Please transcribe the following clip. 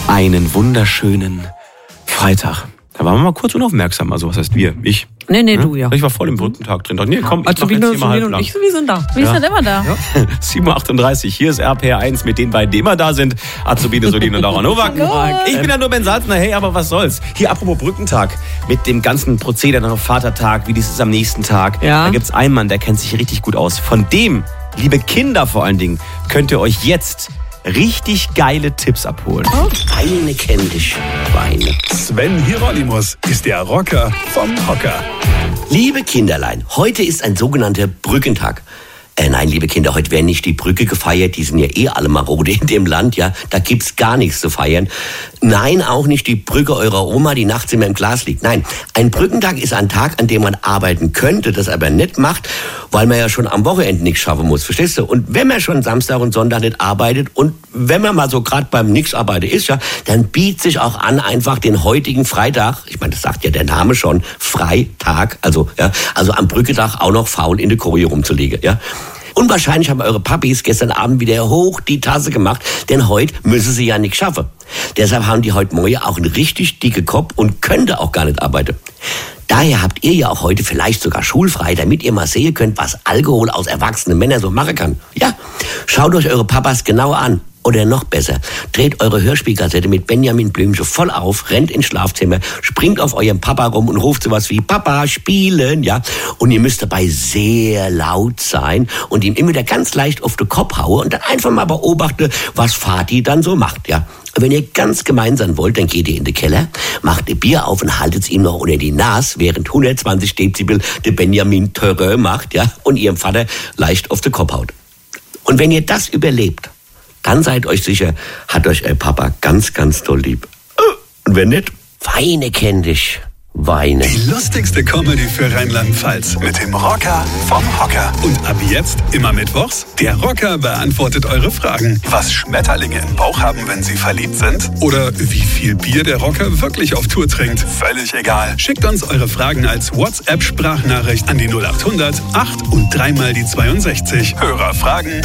Einen wunderschönen Freitag. Da waren wir mal kurz unaufmerksam. Also was heißt wir? Ich. Nee, du, ja. Ich war voll im Brückentag drin. Nee, komm, ich Also mach jetzt hier mal halblang. und ich, wir sind da. Wir sind immer da. Ja. 7.38 Uhr, hier ist RPR1 mit den beiden, die immer da sind. Azubine Solin und Laura Nowak. Ich bin ja nur Ben Salzner, hey, aber was soll's. Hier, apropos Brückentag, mit dem ganzen Prozedere nach dem Vatertag, wie das ist am nächsten Tag. Ja. Da gibt's einen Mann, der kennt sich richtig gut aus. Von dem, liebe Kinder vor allen Dingen, könnt ihr euch jetzt richtig geile Tipps abholen. Weine kenn dich, Weine. Sven Hieronymus ist der Rocker vom Hocker. Liebe Kinderlein, heute ist ein sogenannter Brückentag. Nein, liebe Kinder, heute werden nicht die Brücke gefeiert, die sind ja eh alle marode in dem Land, ja. Da gibt's gar nichts zu feiern. Nein, auch nicht die Brücke eurer Oma, die nachts immer im Glas liegt. Nein, ein Brückentag ist ein Tag, an dem man arbeiten könnte, das aber nicht macht, weil man ja schon am Wochenende nichts schaffen muss, verstehst du? Und wenn man schon Samstag und Sonntag nicht arbeitet und wenn man mal so gerade beim Nix-Arbeiten ist, ja, dann bietet sich auch an, einfach den heutigen Freitag, ich meine, das sagt ja der Name schon, Freitag, also am Brückentag auch noch faul in der Koje rumzulegen, ja. Und wahrscheinlich haben eure Papis gestern Abend wieder hoch die Tasse gemacht, denn heute müssen sie ja nichts schaffen. Deshalb haben die heute Morgen auch einen richtig dicken Kopf und können auch gar nicht arbeiten. Daher habt ihr ja auch heute vielleicht sogar schulfrei, damit ihr mal sehen könnt, was Alkohol aus erwachsenen Männern so machen kann. Ja, schaut euch eure Papas genau an. Oder noch besser, dreht eure Hörspielkassette mit Benjamin Blümchen voll auf, rennt ins Schlafzimmer, springt auf eurem Papa rum und ruft sowas wie Papa, spielen, ja. Und ihr müsst dabei sehr laut sein und ihm immer wieder ganz leicht auf den Kopf hauen und dann einfach mal beobachten, was Vati dann so macht, ja. Wenn ihr ganz gemein sein wollt, dann geht ihr in den Keller, macht ihr Bier auf und haltet es ihm noch unter die Nase, während 120 Dezibel der Benjamin Törre macht, ja, und ihrem Vater leicht auf den Kopf haut. Und wenn ihr das überlebt, dann seid euch sicher, hat euch euer Papa ganz, ganz doll lieb. Und wenn nicht, Weine kenn dich, Weine. Die lustigste Comedy für Rheinland-Pfalz mit dem Rocker vom Hocker. Und ab jetzt, immer mittwochs, der Rocker beantwortet eure Fragen. Was Schmetterlinge im Bauch haben, wenn sie verliebt sind? Oder wie viel Bier der Rocker wirklich auf Tour trinkt? Völlig egal. Schickt uns eure Fragen als WhatsApp-Sprachnachricht an die 0800 8 und 3 mal die 62. Hörerfragen